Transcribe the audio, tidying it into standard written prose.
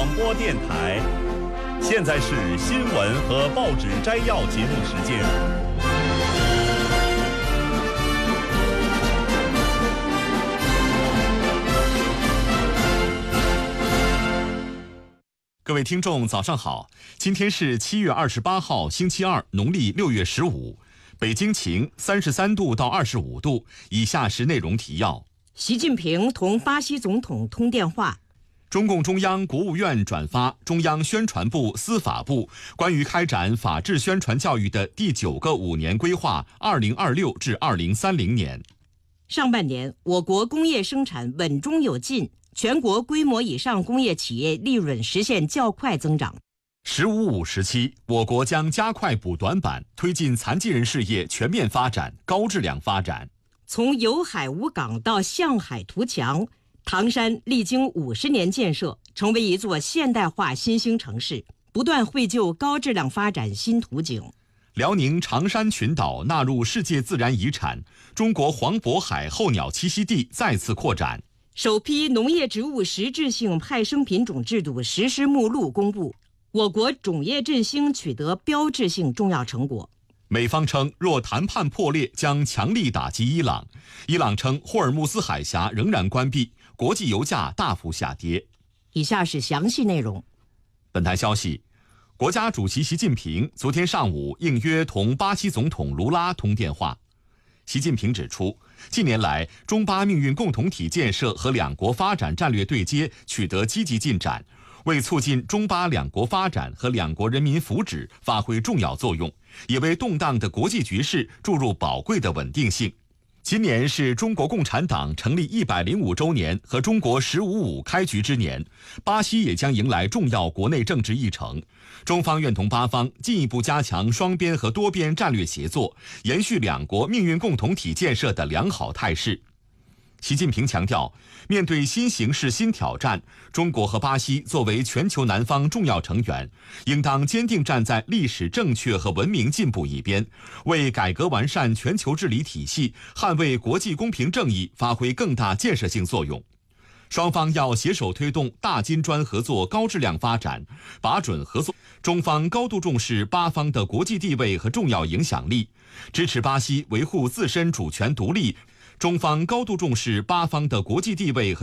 广播电台。现在是新闻和报纸摘要节目时间。各位听众，早上好！今天是7月28号，星期二，农历6月15。北京晴，33度到25度。以下是内容提要： 习近平同巴西总统通电话。 中共中央、国务院转发中央宣传部、司法部关于开展法治宣传教育的第9个5年规划（2026至2030年）。 上半年，我国工业生产稳中有进，全国规模以上工业企业利润实现较快增长。 “15-5”时期，我国将加快补短板，推进残疾人事业全面发展、高质量发展。 从有海无港到向海图强，唐山历经50年建设，成为一座现代化新兴城市，不断绘就高质量发展新图景。 辽宁长山群岛纳入世界自然遗产，中国黄渤海候鸟栖息地再次扩展。 首批农业植物实质性派生品种制度实施目录公布，我国种业振兴取得标志性重要成果。 美方称，若谈判破裂，将强力打击伊朗。伊朗称，霍尔木兹海峡仍然关闭，国际油价大幅下跌。 以下是详细内容。 本台消息，国家主席习近平昨天上午应约同巴西总统卢拉通电话。习近平指出，近年来，中巴命运共同体建设和两国发展战略对接取得积极进展，为促进中巴两国发展和两国人民福祉发挥重要作用，也为动荡的国际局势注入宝贵的稳定性。今年是中国共产党成立105周年和中国“15-5”开局之年，巴西也将迎来重要国内政治议程。中方愿同巴方进一步加强双边和多边战略协作，延续两国命运共同体建设的良好态势。习近平强调，面对新形势新挑战，中国和巴西作为全球南方重要成员，应当坚定站在历史正确和文明进步一边，为改革完善全球治理体系、捍卫国际公平正义发挥更大建设性作用。双方要携手推动大金砖合作高质量发展，把准合作。中方高度重视巴方的国际地位和重要影响力，支持巴西维护自身主权独立。中方高度重视巴方的国际地位和